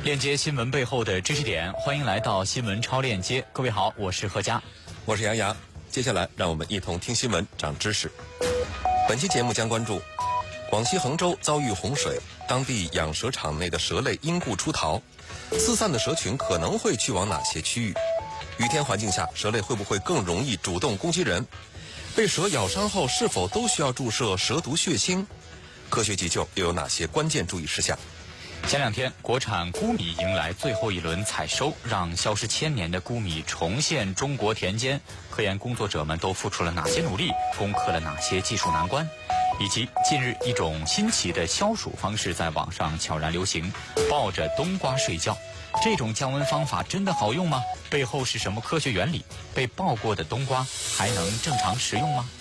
链接新闻背后的知识点，欢迎来到新闻超链接。各位好，我是何佳， 我是杨洋。接下来让我们一同听新闻长知识。本期节目将关注广西衡州遭遇洪水，当地养蛇场内的蛇类因故出逃，四散的蛇群可能会去往哪些区域？雨天环境下，蛇类会不会更容易主动攻击人？被蛇咬伤后是否都需要注射蛇毒血清？科学急救又有哪些关键注意事项？ 前两天，国产钴米迎来最后一轮采收，让消失千年的钴米重现中国田间。科研工作者们都付出了哪些努力，攻克了哪些技术难关？以及近日一种新奇的消暑方式在网上悄然流行，抱着冬瓜睡觉。这种降温方法真的好用吗？背后是什么科学原理？被抱过的冬瓜还能正常食用吗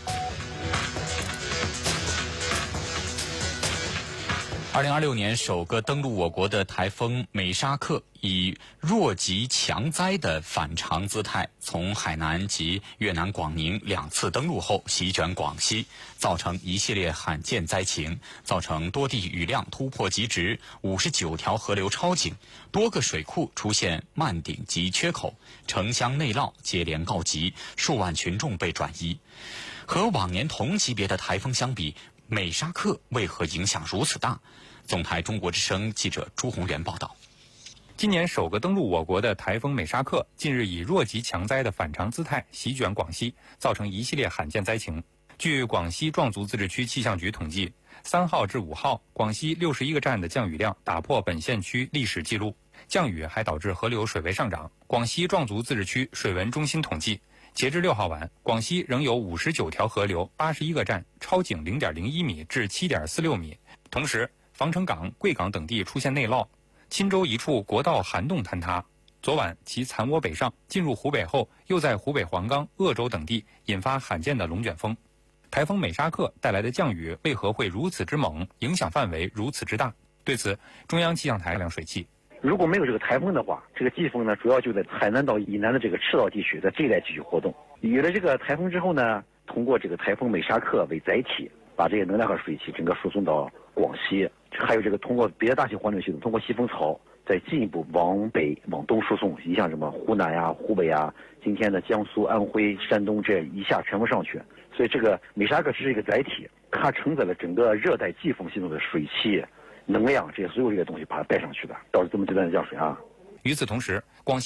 ？2026年首个登陆我国的台风美沙克以弱极强灾的反常姿态，从海南及越南广宁两次登陆后席卷广西，造成一系列罕见灾情，造成多地雨量突破极值，59条河流超警，多个水库出现漫顶及缺口，城乡内涝接连告急，数万群众被转移。和往年同级别的台风相比，美沙克为何影响如此大？总台中国之声记者朱宏元报道。 今年首个登陆我国的台风美沙克近日以弱极强灾的反常姿态席卷广西，造成一系列罕见灾情。据广西壮族自治区气象局统计，3号至5号，广西61个站的降雨量打破本县区历史记录，降雨还导致河流水位上涨。广西壮族自治区水文中心统计，截至6号晚，广西仍有59条河流、81个站超警0.01米至7.46米。同时，防城港、贵港等地出现内涝，钦州一处国道涵洞坍塌。昨晚其残涡北上，进入湖北后，又在湖北黄冈、鄂州等地引发罕见的龙卷风。台风美沙克带来的降雨为何会如此之猛，影响范围如此之大？对此，中央气象台量水汽。 如果没有这个台风的话，这个季风呢，主要就在海南岛以南的这个赤道地区，在这一带继续活动。有了这个台风之后呢，通过这个台风美沙克为载体，把这些能量和水汽整个输送到广西，还有这个通过别的大型环流系统，通过西风槽再进一步往北往东输送。你像什么湖南呀、湖北呀，今天的江苏、安徽、山东这一下全部上去。所以这个美沙克只是一个载体，它承载了整个热带季风系统的水汽、能量这些所有这些东西把它带上去的，导致这么极端的降水啊。 与此同时，广西